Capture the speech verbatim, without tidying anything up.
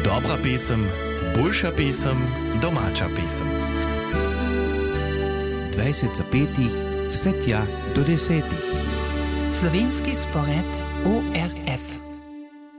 Dobra pesem, boljša pesem, domača pesem. dvajset za petih, vse tja do desetih. Slovenski spored O R F.